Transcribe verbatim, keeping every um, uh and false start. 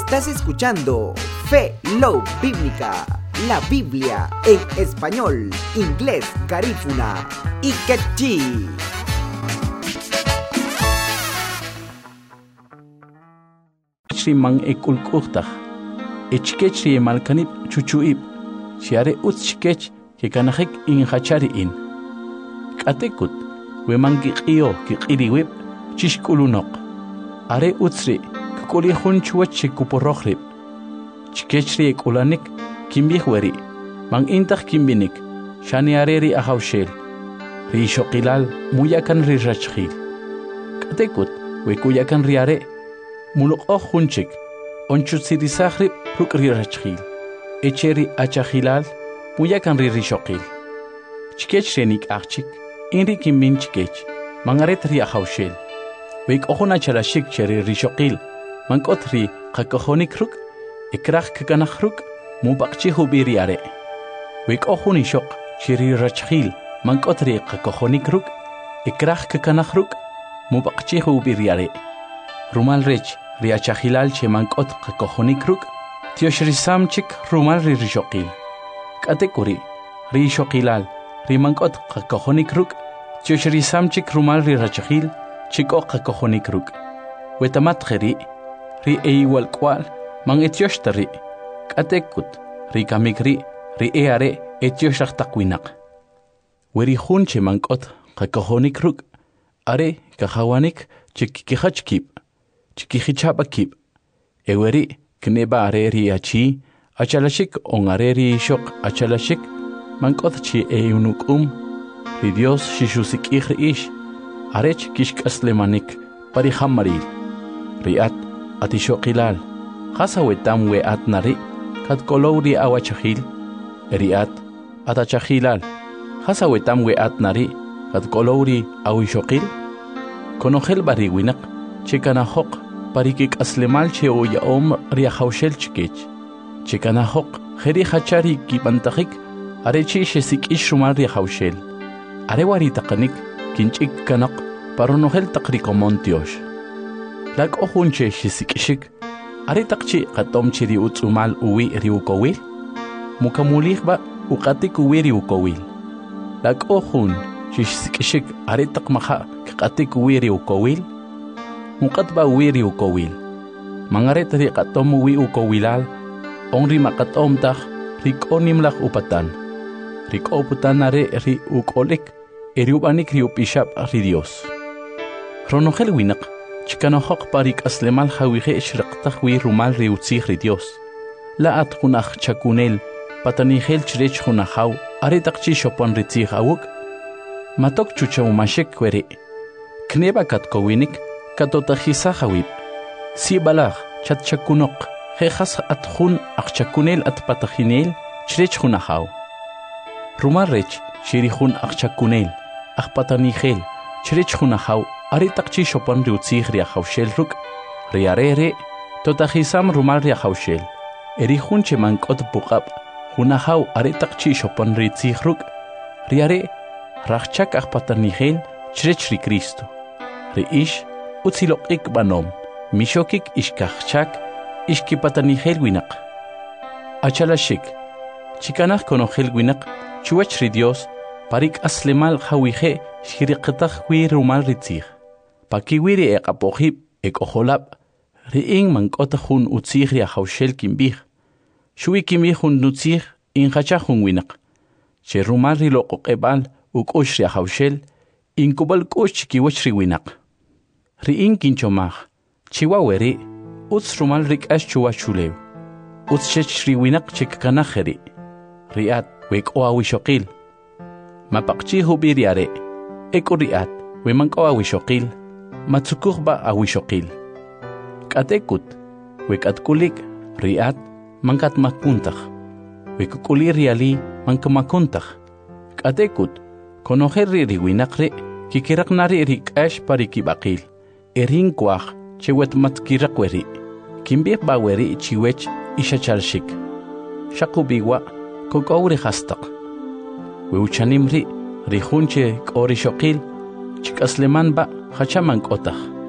Estás escuchando Fe Love Bíblica, la Biblia en español, inglés, garífuna y quechí. Shriman ekulkuhtah, echkechri malkanip chuchuip, shiare utskech que kanahek in hachariin. Katekut, wemangi io ki iriwip, chishkulunok. Are utsri, kukuli hunchuach kuporrohrip. Chkechri ekulanik, kimbihweri, mang intah kimbinik, shani areri ahaushel. Ri shokilal, muyakan ri rachhil. Katekut, wekuyakan riare. Muluk oh hunchik, onchut sirisahri rukri rachhil. Echeri achahilal, muyakan ri shokil. Chkech renik achik, inri kimbin chkech, mangaret ri ahaushel. Wek ohuna charashik cheri rishokil, mankot ri kakohonik ruk, ikrach kakanach ruk, mubakchi hubiriare. Wek ohuni shok, cheri rachhil, mankot ri kakohonik ruk, ikrach kakanach ruk, mubakchi hubiriare. Rumal rech, riachahilal che mankot kakohonik ruk, tioshri samchik rumal ri rishokil. Katekuri, ri shokilal, ri mankot kakohonik ruk, tioshri samchik rumal ri rachahil, chiko kakohonik ruk. Wetamat kheri, ri eiwal kwal, mang etioshtarri. Katekut, ri kamikri, ri eare etioshach takwinak. Weri hunche mankot kakohonik ruk, are kahawanik chikikihachkip. Chikihichapakip. Eweri kneba areri achi, achalashik on areri shok achalashik, mankot chi eunukum, ri Dios shishusik ish. Arech kishk aslemanik parihamaril. Riat atishokilal. Hasa wetam we at nari. Kat kolori awachahil. Riat atachahilal. Hasa wetam we at nari. Kat kolori awishokil. Konohel bariwinak. Chikanahok parikik aslemal che oya om riahaushel chikech. Chikanahok heri hachari kipantahik. Arechi shesik ishumal riahaushel. Arewari takanik. Kinchik kanak paronohel takrikomon Dios. Lag ohunche shisikishik. Ari takchi katom chiri utsumal uwi riukowil. Mukamulich ba ukatik uwi riukowil. Lag ohun shisikishik ari takmaha kakatik uwi riukowil. Mukat ba uwi riukowil. Mangaret ri katom uwi ukowilal. Ongri makatom tak rikonimlak upatan. Rikoputan nare ri ukolik. Eriubanik riupishap ri Dios. Ronogel winak, chikanohok parik aslemal hawihe shraktak wi rumal riutzih ri Dios. La at hunach chakunel, patanihel chrech hunahaw, aretakchi shopon ritzih awuk. Matok chuchawmashek kwere. Kneba katkowinik, katotajisahawib. Si balach, chat chakunok, hejas at hun ak chakunel at patajinel, chrech hunahaw. Rumal rech, shirihun ak chakunel. Akpatanihel, chrech hunahaw, aritakchi shopon riutzih riahaushel ruk, riarere, totahisam rumal riahaushel, erihun che mankot bukab, hunahaw aritakchi shopon ritzih ruk, riare, rachchak akpatanihel, chrech ri Cristo, riish, utzilokik banom, mishokik ishkachchak, ishkipatanihel winak. Achalashik, chikanach konohel winak, chuach ri Dios, parik aslemal hawihe shiriqtah wi rumal ritzih. Pakiwiri e apohib e oholab. Riing mankota hun utzih riahaushel kimbih. Shui kimbih hun nutzih in hachahun winak. Che rumal rilokok ebal ukosh riahaushel. In kubal kosh kiwachri winak. Riing kinchomach. Chiwaweri. Utz rumal rikash chuwachulew. Utz chech riwinak chikkanacheri. Riat wek oawishokil. Mapakchi hubiriare, ekuriat, wemanko awishokil, matsukuhba awishokil. Katekut, wekatkulik, riat, mankat makuntach, wekukuli riali, mankamakuntach. Katekut, konoheri riwinakre, kikiraknari rikash parikibakil, erin kwach, chewet matkirakweri, kimbir baweri chiwech ishachalshik. Shakubiwa, kokauri hastak. Weuchanimri, rihunche kori shokil, chikasleman ba hachaman kotach.